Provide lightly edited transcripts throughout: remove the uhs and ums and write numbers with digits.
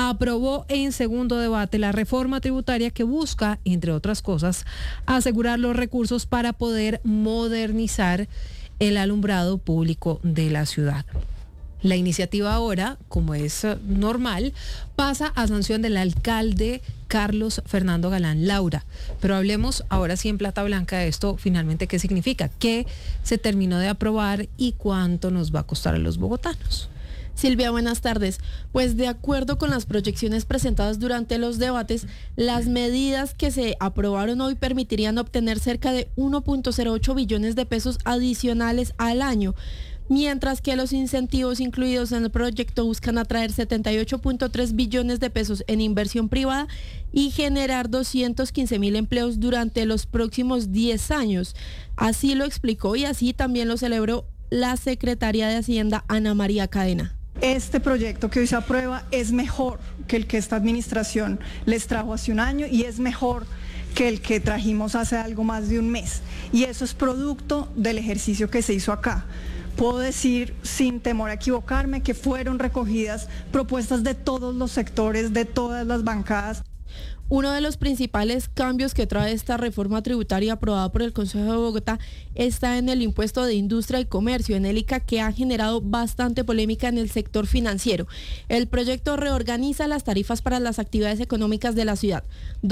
aprobó en segundo debate la reforma tributaria que busca, entre otras cosas, asegurar los recursos para poder modernizar el alumbrado público de la ciudad. La iniciativa ahora, como es normal, pasa a sanción del alcalde Carlos Fernando Galán Laura. Pero hablemos ahora sí en plata blanca de esto, finalmente, ¿qué significa? ¿Qué se terminó de aprobar y cuánto nos va a costar a los bogotanos? Silvia, buenas tardes. Pues de acuerdo con las proyecciones presentadas durante los debates, las medidas que se aprobaron hoy permitirían obtener cerca de 1.08 billones de pesos adicionales al año, mientras que los incentivos incluidos en el proyecto buscan atraer 78.3 billones de pesos en inversión privada y generar 215.000 empleos durante los próximos 10 años. Así lo explicó y así también lo celebró la secretaria de Hacienda, Ana María Cadena. Este proyecto que hoy se aprueba es mejor que el que esta administración les trajo hace un año y es mejor que el que trajimos hace algo más de un mes. Y eso es producto del ejercicio que se hizo acá. Puedo decir, sin temor a equivocarme, que fueron recogidas propuestas de todos los sectores, de todas las bancadas. Uno de los principales cambios que trae esta reforma tributaria aprobada por el Consejo de Bogotá está en el impuesto de industria y comercio, en el ICA, que ha generado bastante polémica en el sector financiero. El proyecto reorganiza las tarifas para las actividades económicas de la ciudad.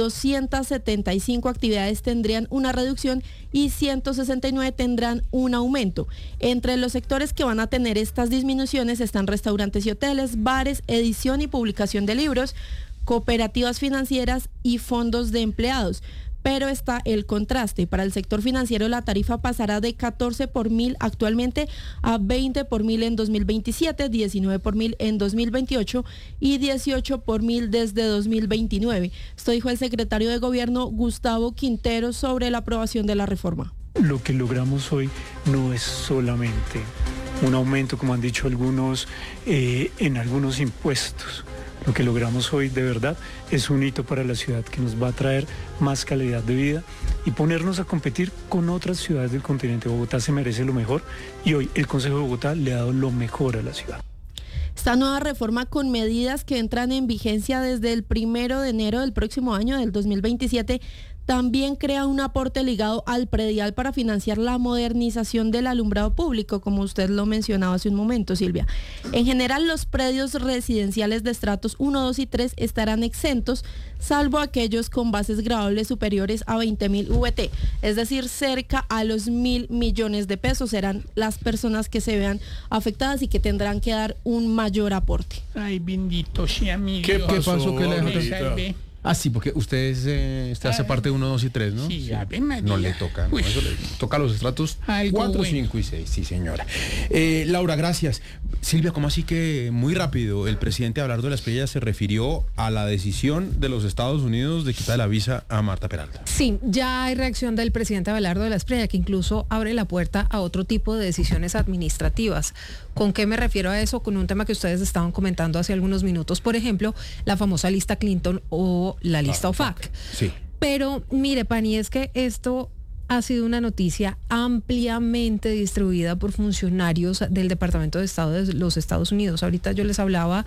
275 actividades tendrían una reducción y 169 tendrán un aumento. Entre los sectores que van a tener estas disminuciones están restaurantes y hoteles, bares, edición y publicación de libros, cooperativas financieras y fondos de empleados. Pero está el contraste. Para el sector financiero la tarifa pasará de 14 por mil actualmente a 20 por mil en 2027, 19 por mil en 2028 y 18 por mil desde 2029. Esto dijo el secretario de Gobierno Gustavo Quintero sobre la aprobación de la reforma. Lo que logramos hoy no es solamente un aumento, como han dicho algunos, en algunos impuestos. Lo que logramos hoy de verdad es un hito para la ciudad que nos va a traer más calidad de vida y ponernos a competir con otras ciudades del continente. Bogotá se merece lo mejor y hoy el Consejo de Bogotá le ha dado lo mejor a la ciudad. Esta nueva reforma, con medidas que entran en vigencia desde el 1 de enero del próximo año, del 2027, también crea un aporte ligado al predial para financiar la modernización del alumbrado público, como usted lo mencionaba hace un momento, Silvia. En general, los predios residenciales de estratos 1, 2 y 3 estarán exentos, salvo aquellos con bases graduables superiores a 20.000 VT, es decir, cerca a los 1.000 millones de pesos serán las personas que se vean afectadas y que tendrán que dar un mayor aporte. Ay, bendito sea mi ¿Qué Dios. pasó? ¿Qué le dejó? salve. Ah, sí, porque usted hace parte de 1, 2 y 3, ¿no? Sí, Ave María. No le toca, ¿no? Eso le toca los estratos Algo 4, bueno. 5 y 6, sí, señora. Laura, gracias. Silvia, ¿cómo así que muy rápido el presidente Abelardo de la Espriella se refirió a la decisión de los Estados Unidos de quitar la visa a Marta Peralta? Sí, ya hay reacción del presidente Abelardo de la Espriella, que incluso abre la puerta a otro tipo de decisiones administrativas. ¿Con qué me refiero a eso? Con un tema que ustedes estaban comentando hace algunos minutos, por ejemplo, la famosa lista Clinton o la lista OFAC. Sí. Pero mire, Pani, es que esto ha sido una noticia ampliamente distribuida por funcionarios del Departamento de Estado de los Estados Unidos. Ahorita yo les hablaba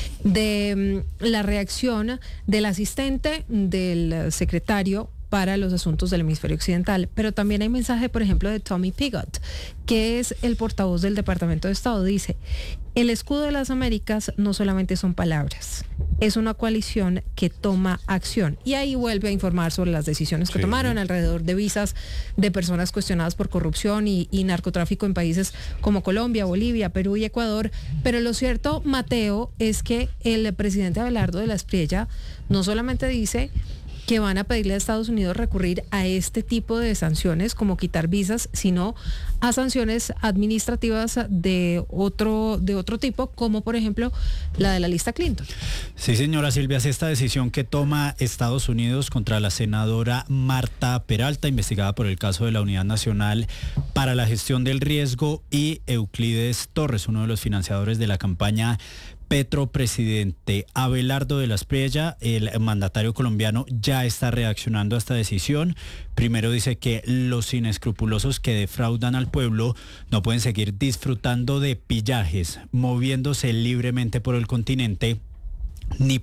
de la reacción del asistente del secretario para los asuntos del hemisferio occidental, pero también hay mensaje, por ejemplo, de Tommy Pigott, que es el portavoz del Departamento de Estado. Dice: el escudo de las Américas no solamente son palabras, es una coalición que toma acción. Y ahí vuelve a informar sobre las decisiones que tomaron alrededor de visas de personas cuestionadas por corrupción y narcotráfico en países como Colombia, Bolivia, Perú y Ecuador. Pero lo cierto, Mateo, es que el presidente Abelardo de la Espriella no solamente dice que van a pedirle a Estados Unidos recurrir a este tipo de sanciones, como quitar visas, sino a sanciones administrativas de otro tipo, como por ejemplo la de la lista Clinton. Sí, señora Silvia, es esta decisión que toma Estados Unidos contra la senadora Marta Peralta, investigada por el caso de la Unidad Nacional para la Gestión del Riesgo, y Euclides Torres, uno de los financiadores de la campaña Petro Presidente. Abelardo de la Espriella, el mandatario colombiano, ya está reaccionando a esta decisión. Primero dice que los inescrupulosos que defraudan al pueblo no pueden seguir disfrutando de pillajes, moviéndose libremente por el continente, ni